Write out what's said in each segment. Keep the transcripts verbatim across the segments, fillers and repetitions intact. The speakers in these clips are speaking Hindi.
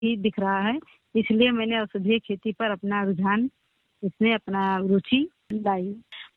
ही दिख रहा है, इसलिए मैंने औषधीय खेती पर अपना रुझान, इसमें अपना रुचि लाई।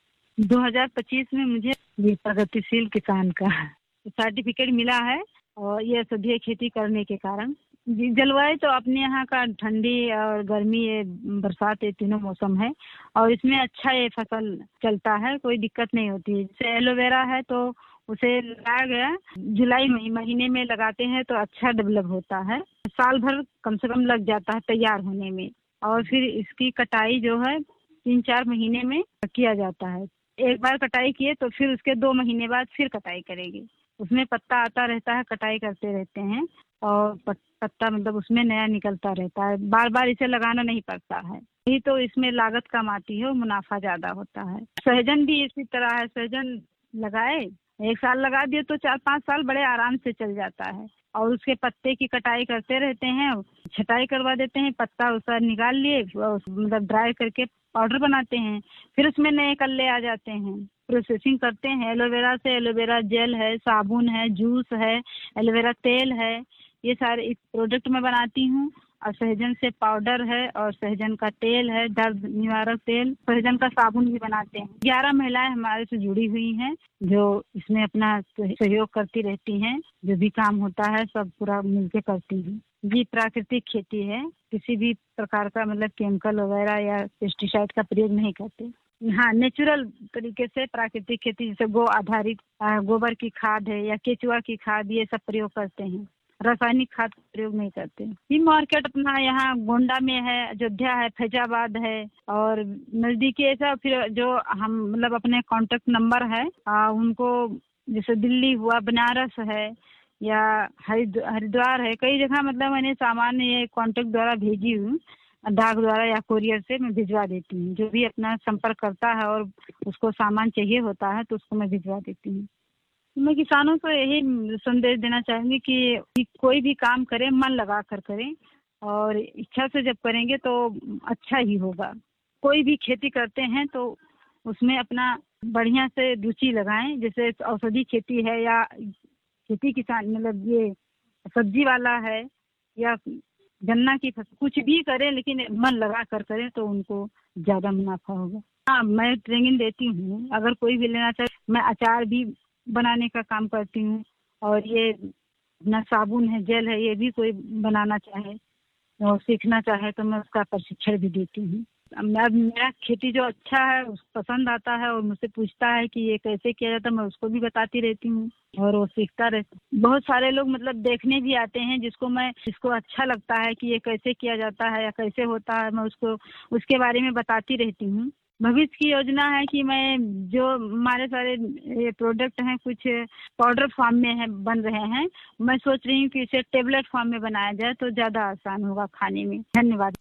दो हज़ार पच्चीस में मुझे ये प्रगतिशील किसान का सर्टिफिकेट मिला है और ये औषधीय खेती करने के कारण। जी, जलवायु तो अपने यहाँ का ठंडी और गर्मी, ये बरसात, ये तीनों मौसम है और इसमें अच्छा ये फसल चलता है, कोई दिक्कत नहीं होती है। जैसे एलोवेरा है तो उसे लगाया गया जुलाई महीने में लगाते हैं तो अच्छा डेवलप होता है, साल भर कम से कम लग जाता है तैयार होने में। और फिर इसकी कटाई जो है तीन चार महीने में किया जाता है। एक बार कटाई किए तो फिर उसके दो महीने बाद फिर कटाई करेंगे। उसमें पत्ता आता रहता है, कटाई करते रहते हैं और पत्ता मतलब उसमें नया निकलता रहता है, बार बार इसे लगाना नहीं पड़ता है। यही तो इसमें लागत कम आती है और मुनाफा ज्यादा होता है। सहजन भी इसी तरह है, सहजन लगाए, एक साल लगा दिए तो चार पाँच साल बड़े आराम से चल जाता है। और उसके पत्ते की कटाई करते रहते हैं, छटाई करवा देते हैं, पत्ता उसका निकाल लिए, मतलब ड्राई करके पाउडर बनाते हैं, फिर उसमें नए कल्ले आ जाते हैं, प्रोसेसिंग करते हैं। एलोवेरा से एलोवेरा जेल है, साबुन है, जूस है, एलोवेरा तेल है, ये सारे प्रोडक्ट मैं बनाती हूँ। और सहजन से पाउडर है और सहजन का तेल है, दर्द निवारक तेल, सहजन का साबुन भी बनाते हैं। ग्यारह महिलाएं हमारे से जुड़ी हुई हैं जो इसमें अपना सहयोग करती रहती हैं, जो भी काम होता है सब पूरा मिलके करती हैं। जी, प्राकृतिक खेती है, किसी भी प्रकार का मतलब केमिकल वगैरह या पेस्टिसाइड का प्रयोग नहीं करते। हाँ, नेचुरल तरीके से प्राकृतिक खेती, जैसे गो आधारित गोबर की खाद है या केचुआ की खाद, ये सब प्रयोग करते हैं, रासायनिक खाद का प्रयोग नहीं करते। ये मार्केट अपना यहाँ गोंडा में है, अयोध्या है, फैजाबाद है और नजदीकी ऐसा। फिर जो हम मतलब अपने कांटेक्ट नंबर है आ, उनको, जैसे दिल्ली हुआ, बनारस है या हरिद्वार है, कई जगह मतलब मैंने सामान ये कांटेक्ट द्वारा भेजी हूँ, डाक द्वारा या कोरियर से मैं भिजवा देती हूँ। जो भी अपना संपर्क करता है और उसको सामान चाहिए होता है तो उसको मैं भिजवा देती हूँ। मैं किसानों को यही संदेश देना चाहूंगी कि कोई भी काम करें मन लगा कर करें और इच्छा से जब करेंगे तो अच्छा ही होगा। कोई भी खेती करते हैं तो उसमें अपना बढ़िया से रुचि लगाएं, जैसे औषधि खेती है या खेती किसान मतलब ये सब्जी वाला है या गन्ना की फसल, कुछ भी करें लेकिन मन लगा कर करें तो उनको ज़्यादा मुनाफा होगा। हाँ, मैं ट्रेनिंग देती हूँ, अगर कोई भी लेना चाहे। मैं अचार भी बनाने का काम करती हूँ और ये अपना साबुन है, जेल है, ये भी कोई बनाना चाहे और सीखना चाहे तो मैं उसका प्रशिक्षण भी देती हूँ। मैं मेरा खेती जो अच्छा है उसको पसंद आता है और मुझसे पूछता है कि ये कैसे किया जाता है, मैं उसको भी बताती रहती हूँ और वो सीखता रहता है। बहुत सारे लोग मतलब देखने भी आते हैं, जिसको मैं जिसको अच्छा लगता है कि ये कैसे किया जाता है या कैसे होता है, मैं उसको उसके बारे में बताती रहती हूँ। भविष्य की योजना है कि मैं जो हमारे सारे ये प्रोडक्ट हैं कुछ पाउडर फॉर्म में है बन रहे हैं, मैं सोच रही हूँ कि इसे टेबलेट फॉर्म में बनाया जाए तो ज़्यादा आसान होगा खाने में। धन्यवाद।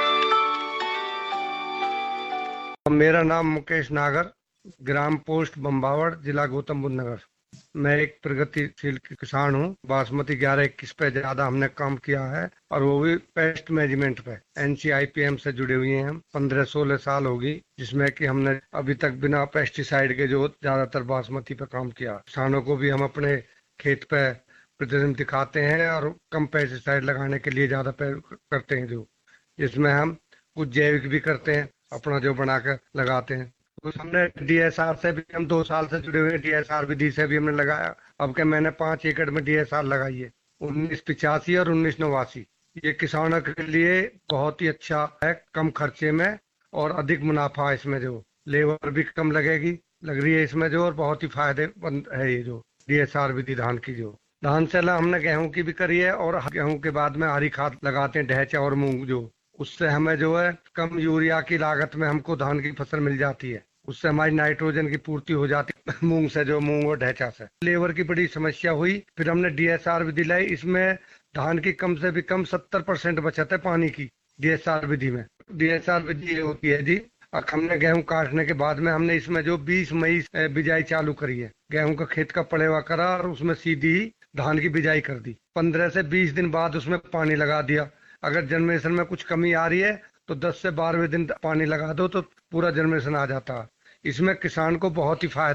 मेरा नाम मुकेश नागर, ग्राम पोस्ट बम्बावड़, जिला गौतम बुद्ध नगर। मैं एक प्रगतिशील किसान हूँ। बासमती ग्यारह इक्कीस पे ज्यादा हमने काम किया है और वो भी पेस्ट मैनेजमेंट पे। एनसीआईपीएम से जुड़े हुए हैं हम, पंद्रह सोलह साल होगी, जिसमें कि हमने अभी तक बिना पेस्टिसाइड के जो ज्यादातर बासमती पे काम किया। किसानों को भी हम अपने खेत पे प्रदर्शन दिखाते हैं और कम पेस्टिसाइड लगाने के लिए ज्यादा करते हैं, जो जिसमें हम कुछ जैविक भी करते हैं, अपना जो बनाकर लगाते हैं। तो हमने डीएसआर से भी हम दो साल से जुड़े हुए हैं, डीएसआर विधि से भी हमने लगाया। अब क्या मैंने पांच एकड़ में डीएसआर लगाई है, उन्नीस पिचासी और उन्नीस नवासी। ये किसानों के लिए बहुत ही अच्छा है, कम खर्चे में और अधिक मुनाफा। इसमें जो लेबर भी कम लगेगी लग रही है इसमें जो, और बहुत ही फायदेमंद है ये जो डीएसआर विधि धान की। जो धान से हमने गेहूं की भी करी है और गेहूं के बाद में हरी खाद लगाते हैं, ढैचा और मूंग, जो उससे हमें जो है कम यूरिया की लागत में हमको धान की फसल मिल जाती है। उससे हमारी नाइट्रोजन की पूर्ति हो जाती है मूंग से, जो मूंग और ढैचा से। लेबर की बड़ी समस्या हुई, फिर हमने डीएसआर विधि लाई। इसमें धान की कम से भी कम सत्तर परसेंट बचत है पानी की डीएसआर विधि में। डीएसआर विधि ये होती है जी, अब हमने गेहूं काटने के बाद में हमने इसमें जो बीस मई बिजाई चालू करी है, गेहूं का खेत का पलेवा करा और उसमें सीधी धान की बिजाई कर दी। पंद्रह से बीस दिन बाद उसमें पानी लगा दिया। अगर जनरेशन में कुछ कमी आ रही है तो दस से बारहवें दिन पानी लगा दो तो पूरा जनरेशन आ जाता है। इसमें किसान को बहुत ही फायदा है।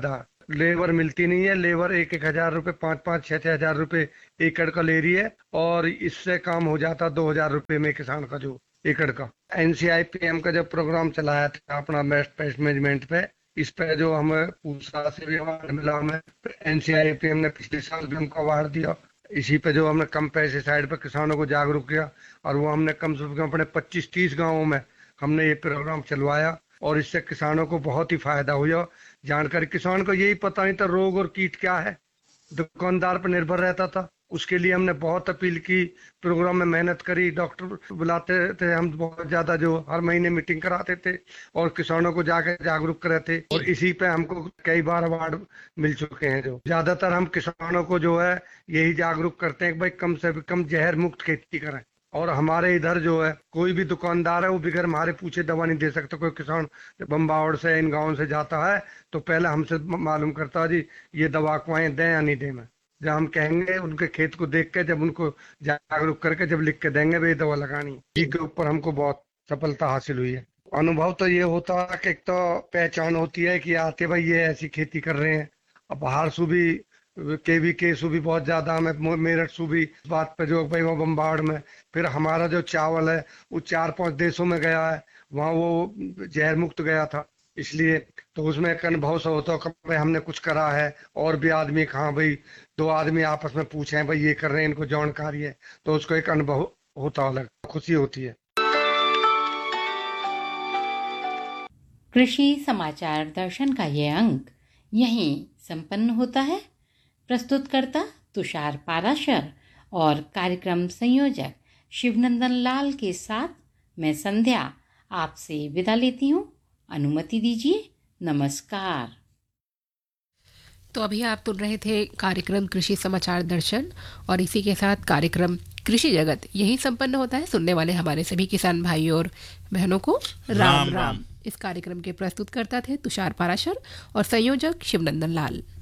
लेबर मिलती नहीं है। लेबर एक एक हजार रुपये पाँच पाँच छः छः हजार रुपये एकड़ का ले रही है, और इससे काम हो जाता दो हजार रुपये में किसान का जो एकड़ का। एनसीआईपीएम का जब प्रोग्राम चलाया था अपना बेस्ट पेस्ट मैनेजमेंट पे, इस पे जो हमें पूसा से भी अवार्ड मिला, हमें एनसीआईपीएम ने पिछले साल भी हमको अवार्ड दिया। इसी पे जो हमने कम पेस्टिसाइड पे किसानों को जागरूक किया, और वो हमने कम से कम अपने पच्चीस तीस गाँवों में हमने ये प्रोग्राम चलवाया, और इससे किसानों को बहुत ही फायदा हुआ। जानकारी किसान को यही पता नहीं था रोग और कीट क्या है, दुकानदार पर निर्भर रहता था। उसके लिए हमने बहुत अपील की, प्रोग्राम में मेहनत करी, डॉक्टर बुलाते थे हम बहुत ज्यादा, जो हर महीने मीटिंग कराते थे और किसानों को जाकर जागरूक करे थे, और इसी पे हमको कई बार अवार्ड मिल चुके हैं। जो ज्यादातर हम किसानों को जो है यही जागरूक करते हैं कि भाई कम से कम जहर मुक्त खेती करें। और हमारे इधर जो है कोई भी दुकानदार है वो बगैर हमारे पूछे दवा नहीं दे सकता। कोई किसान बम्बावड़ से इन गाँव से जाता है तो पहले हमसे मालूम करता है जी ये दवा को दें या नहीं दें। मैं जब हम कहेंगे उनके खेत को देख के, जब उनको जागरूक करके जब लिख के देंगे भाई दवा लगानी, इसके ऊपर हमको बहुत सफलता हासिल हुई है। अनुभव तो ये होता है कि एक तो पहचान होती है कि आते भाई ये ऐसी खेती कर रहे हैं। अब बाहर से भी केवी के सु भी बहुत ज्यादा हमें, मेरठ सु भी इस बात पे जो भाई वो बम्बाड़ में, फिर हमारा जो चावल है वो चार पांच देशों में गया है, वहाँ वो जहर मुक्त गया था। इसलिए तो उसमें एक अनुभव सा होता है कि भाई हमने कुछ करा है, और भी आदमी कहाँ भाई दो आदमी आपस में पूछे भाई ये कर रहे हैं, इनको जानकारी है, तो उसको एक अनुभव होता, अलग खुशी होती है। कृषि समाचार दर्शन का ये अंक यहीं संपन्न होता है। प्रस्तुतकर्ता तुषार पाराशर और कार्यक्रम संयोजक शिवनंदन लाल के साथ मैं संध्या आपसे विदा लेती हूँ। अनुमति दीजिए। नमस्कार। तो अभी आप सुन रहे थे कार्यक्रम कृषि समाचार दर्शन, और इसी के साथ कार्यक्रम कृषि जगत यही संपन्न होता है। सुनने वाले हमारे सभी किसान भाइयों और बहनों को राम राम, राम। इस कार्यक्रम के प्रस्तुतकर्ता थे तुषार पाराशर और संयोजक शिवनंदन लाल।